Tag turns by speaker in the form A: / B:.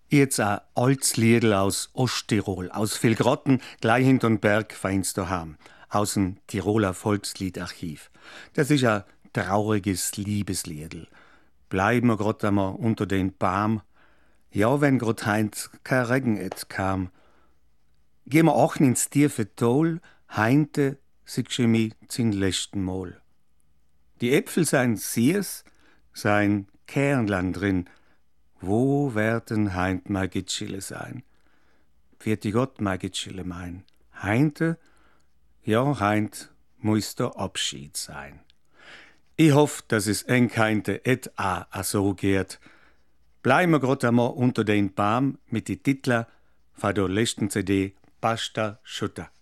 A: Jetzt ein altes Liedl aus Osttirol, aus Vilgrotten, gleich hinterm Berg feinst daheim, aus dem Tiroler Volksliedarchiv. Das ist ein trauriges Liebesliedl. Bleiben wir grad einmal unter den Baum, ja, wenn grad heint kein Regen et kam. Gehen wir auch ins tiefe Tal, heinte siehst du mich zum letzten Mal. Die Äpfel sein Siers, sein Kernland drin, wo werden heint mei Gitschille sein? Vierte Gott mei Gitschille mein. Heinte, ja heint muss der Abschied sein. Ich hoff, dass es eng heinte et a so geht. Bleiben wir grad einmal unter den Baum mit die Titler von der letzten CD Basta Schutter.